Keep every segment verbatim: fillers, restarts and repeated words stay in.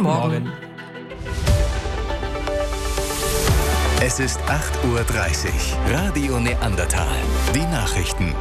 Morgen. Morgen. Es ist acht Uhr dreißig. Radio Neandertal. Die Nachrichten.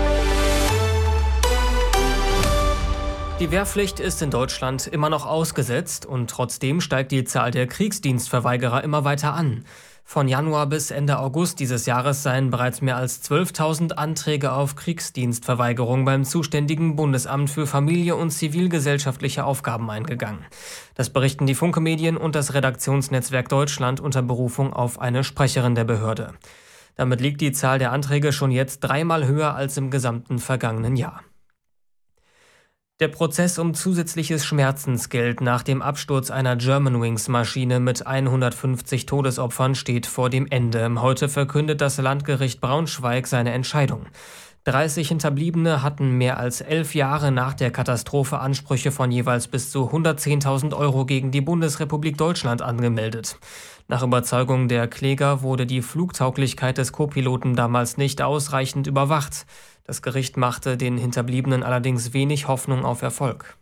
Die Wehrpflicht ist in Deutschland immer noch ausgesetzt und trotzdem steigt die Zahl der Kriegsdienstverweigerer immer weiter an. Von Januar bis Ende August dieses Jahres seien bereits mehr als zwölftausend Anträge auf Kriegsdienstverweigerung beim zuständigen Bundesamt für Familie und zivilgesellschaftliche Aufgaben eingegangen. Das berichten die Funke-Medien und das Redaktionsnetzwerk Deutschland unter Berufung auf eine Sprecherin der Behörde. Damit liegt die Zahl der Anträge schon jetzt dreimal höher als im gesamten vergangenen Jahr. Der Prozess um zusätzliches Schmerzensgeld nach dem Absturz einer Germanwings-Maschine mit hundertfünfzig Todesopfern steht vor dem Ende. Heute verkündet das Landgericht Braunschweig seine Entscheidung. dreißig Hinterbliebene hatten mehr als elf Jahre nach der Katastrophe Ansprüche von jeweils bis zu hundertzehntausend Euro gegen die Bundesrepublik Deutschland angemeldet. Nach Überzeugung der Kläger wurde die Flugtauglichkeit des Co-Piloten damals nicht ausreichend überwacht. Das Gericht machte den Hinterbliebenen allerdings wenig Hoffnung auf Erfolg.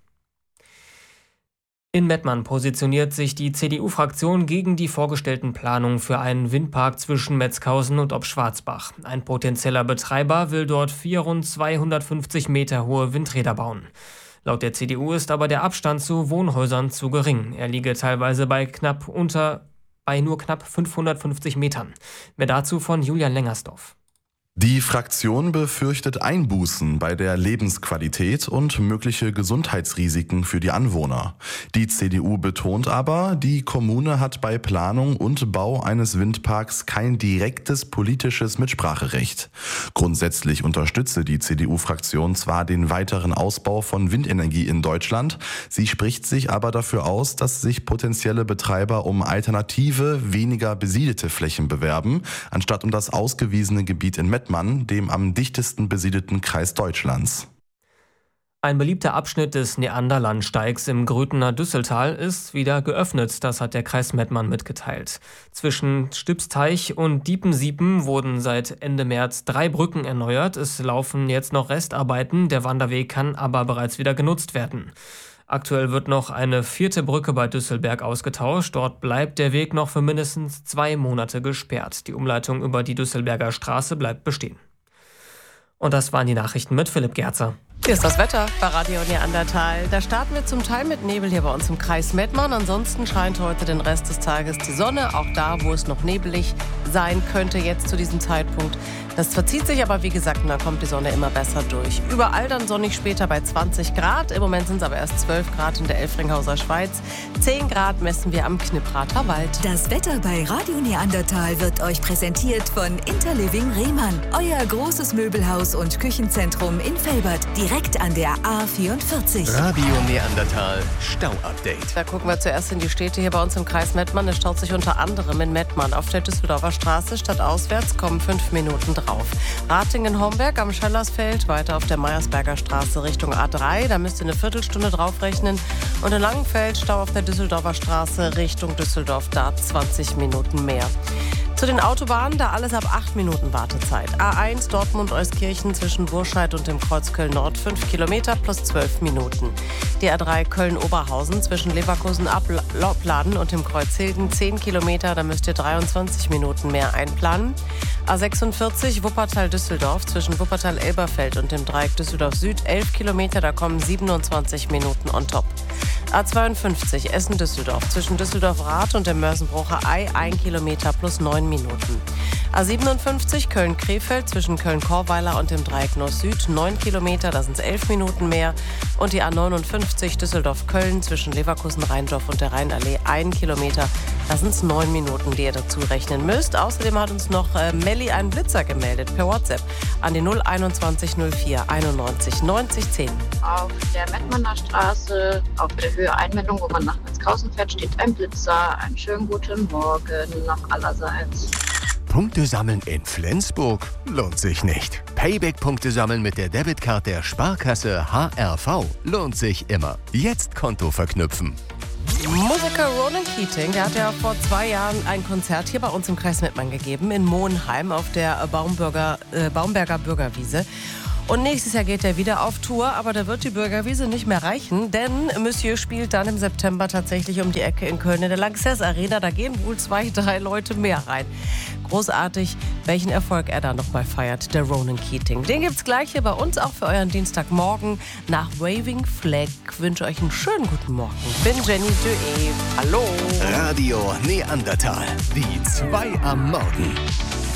In Mettmann positioniert sich die C D U-Fraktion gegen die vorgestellten Planungen für einen Windpark zwischen Metzghausen und Obschwarzbach. Ein potenzieller Betreiber will dort vier rund zweihundertfünfzig Meter hohe Windräder bauen. Laut der C D U ist aber der Abstand zu Wohnhäusern zu gering. Er liege teilweise bei knapp unter, bei nur knapp fünfhundertfünfzig Metern. Mehr dazu von Julian Lengersdorf. Die Fraktion befürchtet Einbußen bei der Lebensqualität und mögliche Gesundheitsrisiken für die Anwohner. Die C D U betont aber, die Kommune hat bei Planung und Bau eines Windparks kein direktes politisches Mitspracherecht. Grundsätzlich unterstütze die C D U-Fraktion zwar den weiteren Ausbau von Windenergie in Deutschland, sie spricht sich aber dafür aus, dass sich potenzielle Betreiber um alternative, weniger besiedelte Flächen bewerben, anstatt um das ausgewiesene Gebiet in Mettmann, dem am dichtesten besiedelten Kreis Deutschlands. Ein beliebter Abschnitt des Neanderlandsteigs im Gröthener Düsseltal ist wieder geöffnet, das hat der Kreis Mettmann mitgeteilt. Zwischen Stübsteich und Diepensiepen wurden seit Ende März drei Brücken erneuert. Es laufen jetzt noch Restarbeiten, der Wanderweg kann aber bereits wieder genutzt werden. Aktuell wird noch eine vierte Brücke bei Düsselberg ausgetauscht. Dort bleibt der Weg noch für mindestens zwei Monate gesperrt. Die Umleitung über die Düsselberger Straße bleibt bestehen. Und das waren die Nachrichten mit Philipp Gerzer. Hier ist das Wetter bei Radio Neandertal. Da starten wir zum Teil mit Nebel hier bei uns im Kreis Mettmann. Ansonsten scheint heute den Rest des Tages die Sonne, auch da, wo es noch nebelig sein könnte jetzt zu diesem Zeitpunkt. Das verzieht sich aber, wie gesagt, und dann kommt die Sonne immer besser durch. Überall dann sonnig später bei zwanzig Grad. Im Moment sind es aber erst zwölf Grad in der Elfringhauser Schweiz. zehn Grad messen wir am Knipprater Wald. Das Wetter bei Radio Neandertal wird euch präsentiert von Interliving Rehmann. Euer großes Möbelhaus und Küchenzentrum in Velbert, direkt an der A vierundvierzig. Radio Neandertal Stau-Update. Da gucken wir zuerst in die Städte hier bei uns im Kreis Mettmann. Es staut sich unter anderem in Mettmann auf der Düsseldorfer Straße. Stadtauswärts kommen fünf Minuten drauf. Ratingen-Homberg am Schellersfeld, weiter auf der Meiersberger Straße Richtung A drei. Da müsst ihr eine Viertelstunde draufrechnen. Und in Langenfeld Stau auf der Düsseldorfer Straße Richtung Düsseldorf, da zwanzig Minuten mehr. Zu den Autobahnen, da alles ab acht Minuten Wartezeit. A eins Dortmund-Euskirchen zwischen Burscheid und dem Kreuz Köln-Nord fünf Kilometer plus zwölf Minuten. Die A drei Köln-Oberhausen zwischen Leverkusen-Opladen und dem Kreuz Hilden zehn Kilometer, da müsst ihr dreiundzwanzig Minuten mehr einplanen. A sechsundvierzig Wuppertal-Düsseldorf zwischen Wuppertal-Elberfeld und dem Dreieck Düsseldorf-Süd elf Kilometer, da kommen siebenundzwanzig Minuten on top. A zweiundfünfzig Essen-Düsseldorf zwischen Düsseldorf-Rath und dem Mörsenbrucher Ei ein Kilometer plus neun Minuten. A siebenundfünfzig Köln-Krefeld zwischen Köln-Korweiler und dem Dreieck Nord-Süd neun Kilometer, da sind es elf Minuten mehr. Und die A neunundfünfzig Düsseldorf-Köln zwischen Leverkusen-Rheindorf und der Rheinallee ein Kilometer, da sind es neun Minuten, die ihr dazu rechnen müsst. Außerdem hat uns noch äh, Melli einen Blitzer gemeldet per WhatsApp an die null einundzwanzig null vier einundneunzig neunzig zehn. Auf der Mettmanner Straße, auf der Höhe Einmendung, wo man nach Metzghausen fährt, steht ein Blitzer. Einen schönen guten Morgen noch allerseits. Punkte sammeln in Flensburg lohnt sich nicht. Payback-Punkte sammeln mit der Debitkarte der Sparkasse H R V lohnt sich immer. Jetzt Konto verknüpfen. Musiker Ronan Keating, der hat ja vor zwei Jahren ein Konzert hier bei uns im Kreis Mettmann gegeben, in Monheim auf der Baumberger, äh, Baumberger Bürgerwiese. Und nächstes Jahr geht er wieder auf Tour, aber da wird die Bürgerwiese nicht mehr reichen, denn Monsieur spielt dann im September tatsächlich um die Ecke in Köln in der Lanxess Arena. Da gehen wohl zwei, drei Leute mehr rein. Großartig, welchen Erfolg er da nochmal feiert, der Ronan Keating. Den gibt's gleich hier bei uns, auch für euren Dienstagmorgen. Nach Waving Flag wünsche euch einen schönen guten Morgen. Bin Jenny Duet. Hallo. Radio Neandertal. Die zwei am Morgen.